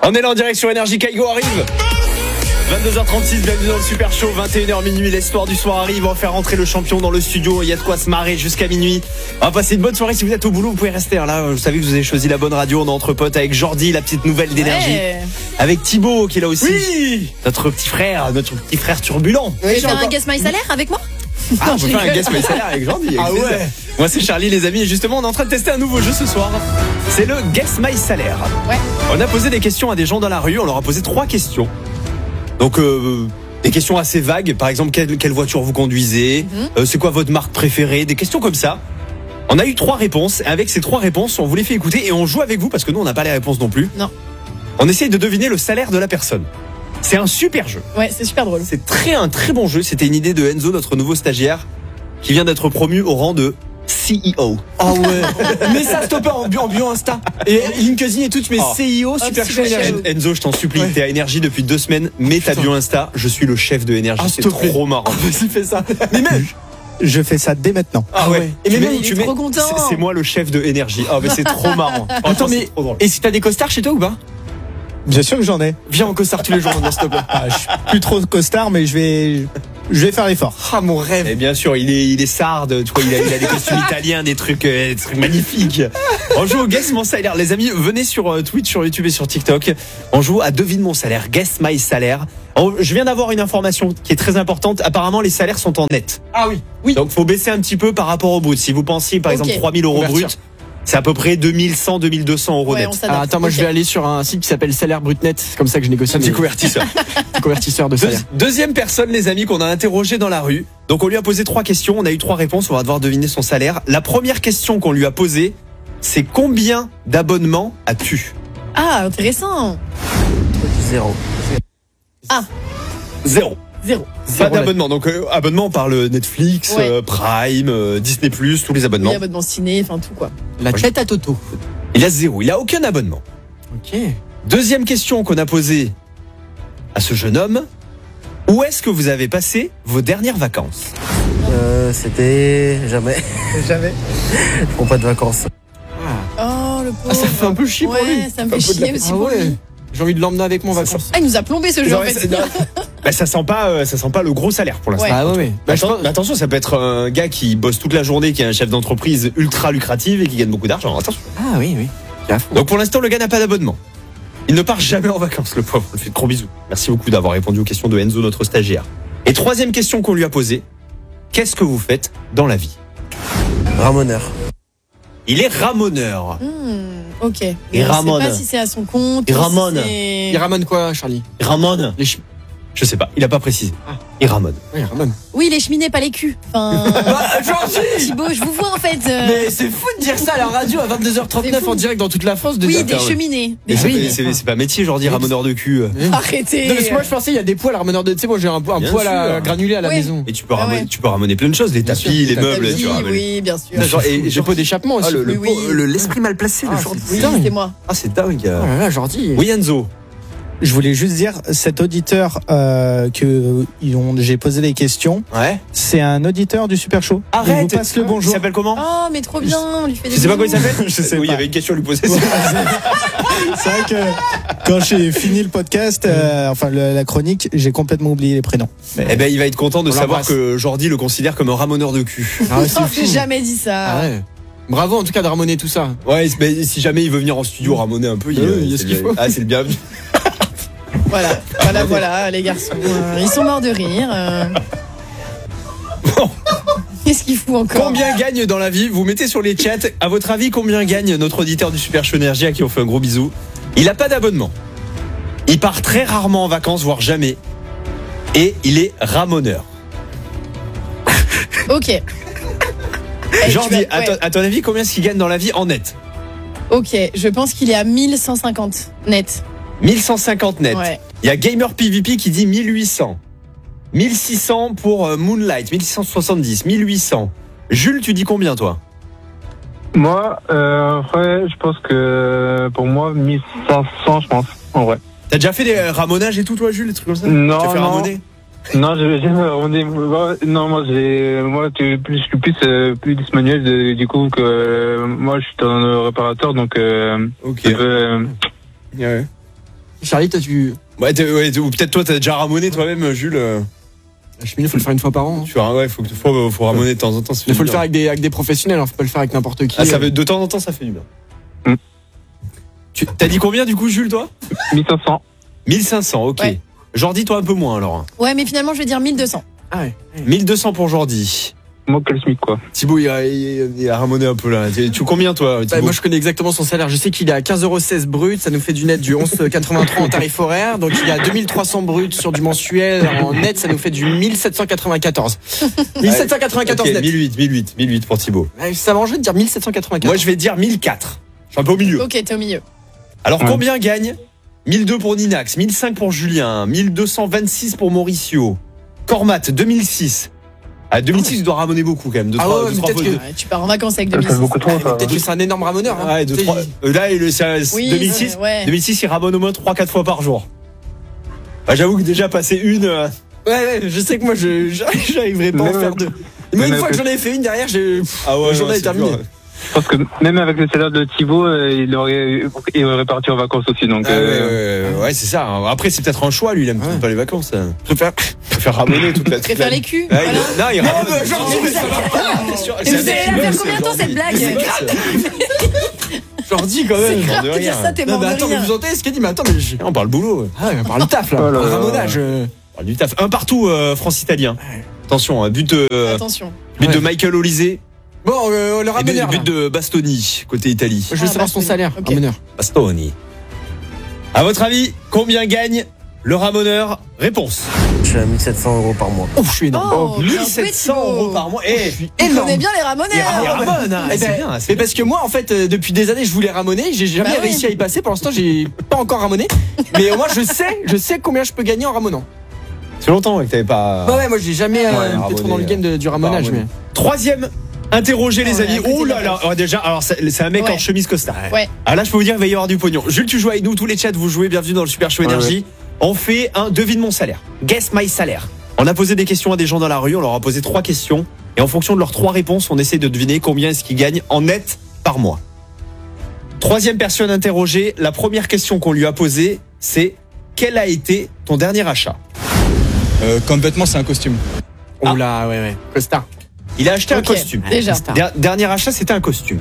On est là en direct sur Énergie, Kaigo arrive. 22h36, bienvenue dans le Super Show, 21h minuit, l'histoire du soir arrive, on va faire rentrer le champion dans le studio, il y a de quoi se marrer jusqu'à minuit. On va passer une bonne soirée, si vous êtes au boulot, vous pouvez rester là, vous savez que vous avez choisi la bonne radio, on est entre potes avec Jordi, la petite nouvelle d'Énergie, avec Thibaut qui est là aussi, oui, notre petit frère turbulent. Tu veux faire un Guess My Salaire avec moi? Ah, on peut faire un Guess My Salaire avec Jordi. Ah ouais. Moi c'est Charlie les amis et justement on est en train de tester un nouveau jeu ce soir. C'est le Guess My Salaire. Ouais. On a posé des questions à des gens dans la rue, on leur a posé 3 questions. Donc des questions assez vagues, par exemple quelle voiture vous conduisez, c'est quoi votre marque préférée, des questions comme ça. On a eu 3 réponses et avec ces 3 réponses on vous les fait écouter et on joue avec vous parce que nous on n'a pas les réponses non plus. Non. On essaye de deviner le salaire de la personne. C'est un super jeu. Ouais, c'est super drôle. C'est un très bon jeu. C'était une idée de Enzo, notre nouveau stagiaire, qui vient d'être promu au rang de CEO. Oh ouais. Mais ça, stopper en bio Insta. Et LinkedIn et tout, tu mets CEO, super chaud Énergie. Enzo, je t'en supplie, t'es à Énergie depuis 2 semaines, mets ta bio Insta, je suis le chef de Énergie, c'est trop marrant. Vas-y, fais ça. Mais même, je fais ça dès maintenant. Ah ouais. Et même, il est trop content. C'est moi le chef de Énergie. Ah mais c'est trop marrant. Attends, mais et si t'as des costards chez toi ou pas? Bien sûr que j'en ai. Viens en costard tous les jours, s'il te plaît. Je suis plus trop costard, mais je vais faire l'effort. Ah, mon rêve. Et bien sûr, il est sarde, tu vois, il a des costumes italiens, des trucs magnifiques. On joue au Guess Mon Salaire. Les amis, venez sur Twitch, sur YouTube et sur TikTok. On joue à Devine Mon Salaire, Guess My Salaire. Je viens d'avoir une information qui est très importante. Apparemment, les salaires sont en net. Ah oui, oui. Donc, faut baisser un petit peu par rapport au brut. Si vous pensiez, par exemple, 3 000 € brut, c'est à peu près 2100, 2200 € net. Alors, attends, moi je vais aller sur un site qui s'appelle Salaire Brut Net. C'est comme ça que je négocie. Un petit convertisseur. Convertisseur de salaire. Deuxième personne, les amis, qu'on a interrogé dans la rue. Donc on lui a posé 3 questions. On a eu 3 réponses. On va devoir deviner son salaire. La première question qu'on lui a posée, c'est combien d'abonnements as-tu? Ah, intéressant. 0. Ah. 0. Pas d'abonnement. Donc abonnement, on parle Netflix, Prime, Disney+, tous les abonnements. Oui, abonnement ciné, enfin tout quoi. La tête à Toto. Il a 0. Il a aucun abonnement. Ok. Deuxième question qu'on a posée à ce jeune homme. Où est-ce que vous avez passé vos dernières vacances? C'était jamais. Jamais. Je prends pas de vacances. Oh le pauvre. Ah, ça fait un peu chier pour lui. Ça me fait chier aussi pour lui. J'ai envie de l'emmener avec moi en vacances. Ah, il nous a plombé ce jeu en fait. Bah, ça sent pas le gros salaire pour l'instant. Ouais. Ah ouais. Bah, attention, ça peut être un gars qui bosse toute la journée, qui est un chef d'entreprise ultra lucratif et qui gagne beaucoup d'argent. Attention. Ah oui. Donc pour l'instant, le gars n'a pas d'abonnement. Il ne part jamais en vacances, le pauvre. On lui fait de gros bisous. Merci beaucoup d'avoir répondu aux questions de Enzo, notre stagiaire. Et troisième question qu'on lui a posée. Qu'est-ce que vous faites dans la vie? Ramoneur. Il est ramoneur. Ok. Il On ramone. sait pas si c'est à son compte. Il ramone. Il ramène quoi, Charlie? Il ramone. Je sais pas, il a pas précisé. Il ramone. Oui, il ramène. Oui, les cheminées, pas les culs. Enfin. Thibaut, je vous vois en fait. Mais c'est fou de dire ça à la radio à 22h39 en direct dans toute la France. Oui, des cheminées. Mais c'est pas métier, genre dire ramoneur de cul. Arrêtez. Non, parce que moi je pensais il y a des poils à ramoneur de. Tu sais, moi j'ai un poil à granulé à la maison. Et tu peux ramener plein de choses, les tapis, les meubles. Tu ramènes. Oui, bien sûr. Et j'ai pas d'échappement aussi. L'esprit mal placé, le Jordi. Oui, c'est moi. Ah, c'est dingue. Oh là là, Jordi. Oui, Enzo. Je voulais juste dire, cet auditeur j'ai posé des questions, c'est un auditeur du Super Show. Arrête. Il vous passe le bonjour. Il s'appelle comment? Oh, mais trop bien. On lui fait des Je sais pas quoi il bisous. s'appelle. Je sais pas. Oui, il y avait une question à lui poser. C'est vrai que quand j'ai fini le podcast, la chronique, j'ai complètement oublié les prénoms. Eh ben, il va être content de savoir l'embrasse. que Jordi le considère comme un ramoneur de cul. Ah ouais, c'est J'ai fou. jamais dit ça. Ah ouais. Bravo en tout cas de ramoner tout ça. Ouais, mais si jamais il veut venir en studio ramoner un peu, il y a ce qu'il faut. Ah, c'est le bienvenu. Voilà, les garçons. Ils sont morts de rire. Bon. Qu'est-ce qu'il fout encore? Combien gagne dans la vie? Vous mettez sur les chats. À votre avis, combien gagne notre auditeur du Super Show Énergie à qui on fait un gros bisou? Il a pas d'abonnement. Il part très rarement en vacances, voire jamais. Et il est ramoneur. Ok. Jordi, à ton avis, combien est-ce qu'il gagne dans la vie en net? Ok, je pense qu'il est à 1150 net. 1150 net. Ouais. Il y a Gamer PVP qui dit 1800. 1600 pour Moonlight, 1670, 1800. Jules, tu dis combien toi? Moi, après, je pense que pour moi, 1500, je pense, en vrai. T'as déjà fait des ramonages et tout, toi, Jules, des trucs comme ça? Non, Tu as fait non. ramoner? Non, j'ai ramoné. Non, moi, je suis plus manuel, du coup, que moi, je suis un réparateur, donc, Ok. je peux, Ouais. Charlie, toi, tu. Ouais, ou peut-être toi, t'as déjà ramoné toi-même, Jules. La cheminée, faut le faire une fois par an. Ouais, faut ramoner de temps en temps. Il faut le faire avec des professionnels, faut pas le faire avec n'importe qui. De temps en temps, ça fait du bien. T'as dit combien du coup, Jules, toi? 1500. 1500, ok. Ouais. Jordi, toi un peu moins alors. Ouais, mais finalement, je vais dire 1200. Ah ouais. 1200 pour Jordi. Moi, quel SMIC, quoi. Thibaut, il a ramoné un peu là. Tu combien, toi, Thibaut? Moi, je connais exactement son salaire. Je sais qu'il est à 15,16 € brut. Ça nous fait du net du 11,83 en tarif horaire. Donc, il est à 2300 brut sur du mensuel. En net, ça nous fait du 1794. 1794 net. 1008 pour Thibaut. Ça m'enjeu de dire 1794. Moi, je vais dire 1004. Je suis un peu au milieu. Ok, t'es au milieu. Alors, combien gagne 1002 pour Ninax, 1005 pour Julien, 1226 pour Mauricio. Cormat, 2006. À 2006, tu dois ramoner beaucoup quand même. Tu pars en vacances avec 2006. Peut-être que c'est un énorme ramoneur. Hein. Ouais, là, 2006, 2006, il ramone au moins 3-4 fois par jour. Bah, j'avoue que déjà passer une. Ouais, je sais que moi, j'arriverai pas à en faire deux. Mais une fois que j'en ai fait une derrière, la journée est terminée. Parce que même avec le salaire de Thibaut, il aurait parti en vacances aussi. Donc, ouais, c'est ça. Après, c'est peut-être un choix, lui, il aime pas les vacances. Je préfère ramoner toute la. Préfère les culs. Ouais, voilà. Non, il ramène. Vous allez la faire combien de temps cette blague? Jordi, quand même. C'est grave de dire ça, t'es mort de rire. Attends, mais vous entendez ce qu'il dit? Mais attends, mais on parle boulot. Ah, on parle taf, là. Ramonage. On parle du taf. Un partout, France-Italien. Attention, but de Michael Olysée. Bon, le ramoneur. But de Bastoni, côté Italie. Je veux savoir son salaire, ramoneur. Bastoni. À votre avis, combien gagne le ramoneur? Réponse. Je suis à 1700 € par mois. Ouf, je suis énorme. 1700 € par mois. Il connaît bien les ramoneurs. Il ramone, c'est bien. Mais parce que moi, en fait, depuis des années, je voulais ramoner. J'ai jamais réussi à y passer. Pour l'instant, j'ai pas encore ramoné. Mais moi, je sais combien je peux gagner en ramonant. C'est longtemps que t'avais pas. Ouais, moi, j'ai jamais été trop dans le game du ramonage. Mais... Troisième. Interrogez les amis. Oh là là. Déjà, alors c'est un mec en chemise costard. Ouais. Ah là, je peux vous dire, il va y avoir du pognon. Jules, tu joues avec nous, tous les chats, vous jouez. Bienvenue dans le Super Show Énergie. On fait un devine mon salaire. Guess my salaire. On a posé des questions à des gens dans la rue. On leur a posé 3 questions. Et en fonction de leurs 3 réponses, on essaie de deviner combien est-ce qu'ils gagnent en net par mois. Troisième personne interrogée. La première question qu'on lui a posée, c'est quel a été ton dernier achat? Comme vêtement, c'est un costume. Oh là, ouais. Costard. Il a acheté un costume. Déjà. Dernier achat, c'était un costume.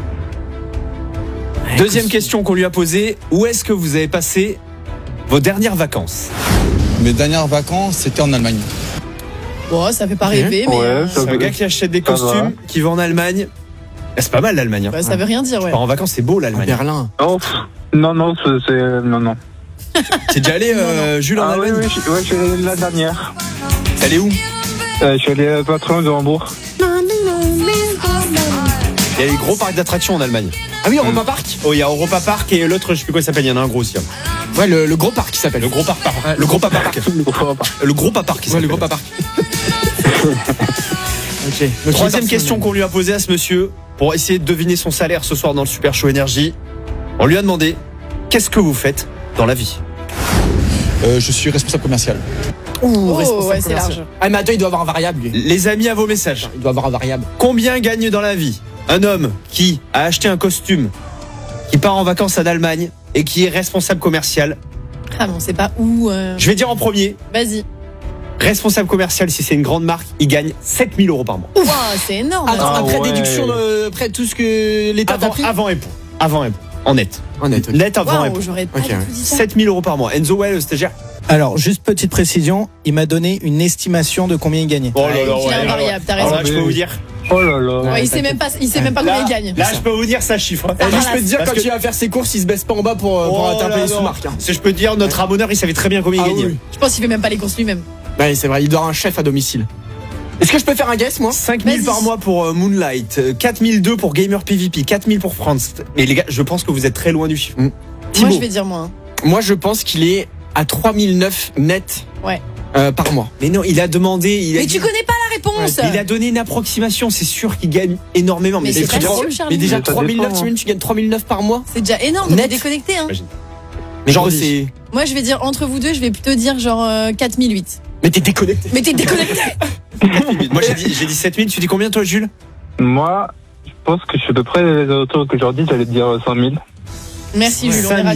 Deuxième question qu'on lui a posée. Où est-ce que vous avez passé vos dernières vacances? Mes dernières vacances, c'était en Allemagne. Bon, ça fait pas rêver, mais... C'est un gars qui achète des costumes, qui va en Allemagne. C'est pas mal l'Allemagne. Ça veut rien dire, Tu pars en vacances, c'est beau l'Allemagne. Berlin. Oh, non, non. T'es déjà allé, Jules, en Allemagne? Oui, je suis allé la dernière. T'es allé où? Je suis allé pas très loin de Hambourg. Il y a les gros parcs d'attractions en Allemagne. Ah oui, Europa Park. Oh, il y a Europa Park et l'autre, je sais plus quoi il s'appelle, il y en a un gros aussi. Ouais, le gros parc qui s'appelle. Le gros parc. Le gros parc. Le gros parc. Ouais, le gros parc. Ok. Troisième question qu'on lui a posée à ce monsieur pour essayer de deviner son salaire ce soir dans le Super Show Énergie. On lui a demandé qu'est-ce que vous faites dans la vie? Je suis responsable commercial. Ouais, c'est large. Ah, mais attends, il doit avoir un variable, lui. Les amis, à vos messages. Il doit avoir un variable. Combien gagne dans la vie un homme qui a acheté un costume, qui part en vacances en Allemagne et qui est responsable commercial? Ah, mais on sait pas où. Je vais dire en premier. Vas-y. Responsable commercial, si c'est une grande marque, il gagne 7000 € par mois. Wow, c'est énorme. Attends, après déduction de tout ce que l'État t'a pris. Avant impôt. En net. Net avant impôt. J'aurais pas du tout dit ça. 7000 € par mois. Enzo, le stagiaire. Alors, juste petite précision, il m'a donné une estimation de combien il gagnait. Oh là là, Il a un variable, t'as raison. Alors là, je peux vous dire. Oh là là. Ouais, il sait même pas combien il gagne. Là, je peux vous dire ça chiffre. Et lui, je peux te dire, quand il va faire ses courses, il se baisse pas en bas pour atteindre les sous-marques. Si je peux te dire, notre ramoneur, il savait très bien combien il gagnait. Oui. Je pense qu'il fait même pas les courses lui-même. Ouais, c'est vrai, il doit avoir un chef à domicile. Est-ce que je peux faire un guess, moi? 5000 par mois pour Moonlight, 4002 pour Gamer PvP, 4000 pour France. Mais les gars, je pense que vous êtes très loin du chiffre. Moi, je vais dire moins. Moi, je pense qu'il est à 3009 net par mois. Mais non, il a demandé. Mais tu connais pas la réponse. Il a donné une approximation, c'est sûr qu'il gagne énormément. Mais c'est pas sûr, Charlie. Mais déjà 3009, tu gagnes 3009 par mois. C'est déjà énorme, on est déconnecté. Hein. Mais genre, c'est. Moi, je vais dire entre vous deux, je vais plutôt dire genre 4008. Mais t'es déconnecté. Moi, j'ai dit 7000. Tu dis combien, toi, Jules? Moi, je pense que je suis à peu près les autour que Jordi, j'allais te dire 5000. Merci, Jules, on est raccord.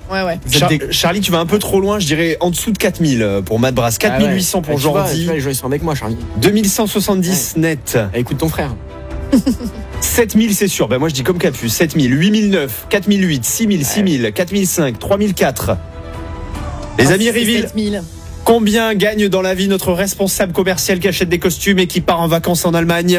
Ouais. Charlie, tu vas un peu trop loin, je dirais en dessous de 4000 pour Matt Brass. 4800 pour Jordi. Les gens, ils sont avec moi, Charlie. 2170 net. Écoute ton frère. 7000, c'est sûr. Ben moi, je dis comme Capu. 7000, 8009, 4008, 6000, 6000, 4005, 3004. Les amis Rieville, 7000. combien gagne dans la vie notre responsable commercial qui achète des costumes et qui part en vacances en Allemagne?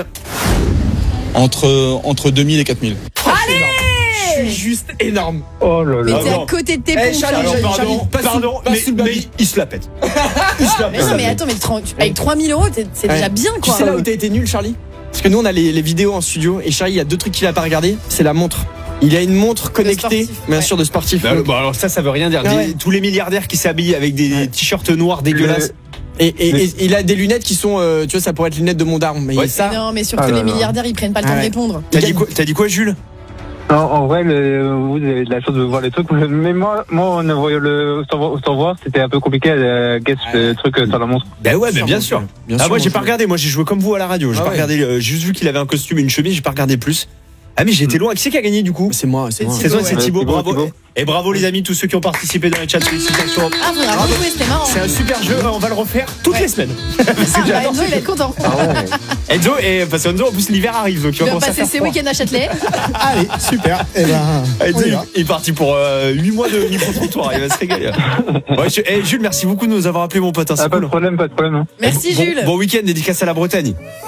Entre 2000 et 4000. Allez! Je suis juste énorme. Oh là Mais là. t'es à côté de tes pompes. Charlie, Alors, Charlie, pardon, pas sous le mais baby. il se la pète. Il se la Mais pète. non, mais attends, mais avec 3000 euros, c'est déjà bien, Tu quoi. sais là où t'as été nul, Charlie? Parce que nous, on a les vidéos en studio et Charlie, il y a 2 trucs qu'il a pas regardé. C'est la montre. Il a une montre connectée, sportif, bien ouais. sûr, de sportif. Bah, bon, alors ça veut rien dire. Ah ouais. Tous les milliardaires qui s'habillent avec des t-shirts noirs dégueulasses. Et il a des lunettes qui sont, tu vois, ça pourrait être les lunettes de mon daron. Mais Ouais. ça, Non, mais surtout Ah là les là. milliardaires, ils prennent pas le temps Ah de ouais. répondre. T'as dit quoi, Jules? Non, en vrai, vous avez de la chance de voir les trucs. Mais moi, on a voyé sans voir, c'était un peu compliqué à guess le truc sur la montre. Ben ouais, mais bien sûr. Bien Ah, sûr, moi, j'ai mon pas jeu. regardé. Moi, j'ai joué comme vous à la radio. J'ai Ah pas ouais. regardé. J'ai juste vu qu'il avait un costume et une chemise. J'ai pas regardé plus. Ah, mais j'étais loin. Qui c'est qui a gagné du coup? C'est moi, c'est moi. C'est C'est toi, Thibaut, c'est ouais. Thibaut. Thibaut, Bravo. Thibaut. Et bravo les amis, tous ceux qui ont participé dans les chats. Félicitations. Ah, faudra rejouer, c'était marrant. C'est un super jeu. On va le refaire toutes les semaines. Parce que Ah, bah, j'adore Enzo, ce il va jeu. être content. Enzo, et parce qu'Enzo, en plus, l'hiver arrive. Donc, Il va passer ses week-ends à Châtelet. Allez, super. Eh ben, Enzo, on y va. il est parti pour 8 mois de micro-trottoir. Il va se régaler. Ouais, Jules, merci beaucoup de nous avoir appelé, mon pote. Hein, c'est Ah, pas cool. de problème, hein. Merci, Jules. Bon week-end, dédicace à la Bretagne.